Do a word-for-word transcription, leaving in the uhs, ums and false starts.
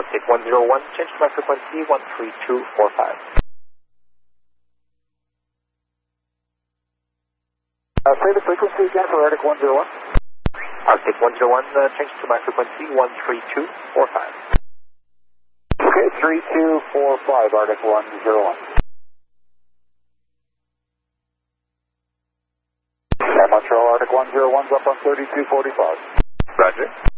Arctic one zero one, change to my frequency one three two four five. Uh, say the frequency again for Arctic one zero one. Arctic one zero one, uh, change to my frequency one three two four five. Okay, three two four five, Arctic one zero one. And Montreal Arctic one zero one's up on thirty-two forty-five. Roger.